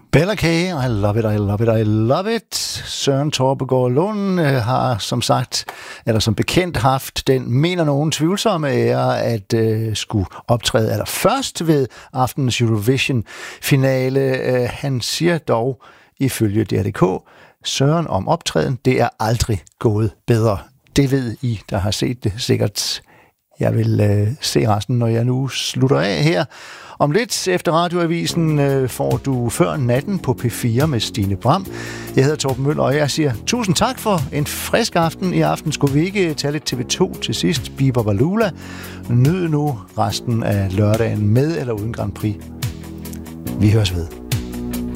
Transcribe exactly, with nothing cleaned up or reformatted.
Bella K, I love it, I love it, I love it. Søren Torpegaard Lund øh, har som sagt, eller som bekendt haft den, mener nogen, tvivlsomme ære at øh, skulle optræde allerførst ved aftenens Eurovision-finale. Øh, han siger dog, ifølge D R D K, Søren om optræden, det er aldrig gået bedre. Det ved I, der har set det sikkert. Jeg vil øh, se resten, når jeg nu slutter af her. Om lidt efter Radioavisen øh, får du Før natten på P fire med Stine Bram. Jeg hedder Torben Møller, og jeg siger tusind tak for en frisk aften. I aften skulle vi ikke tage lidt T V to til sidst. Biber Balula. Nyd nu resten af lørdagen med eller uden Grand Prix. Vi høres ved.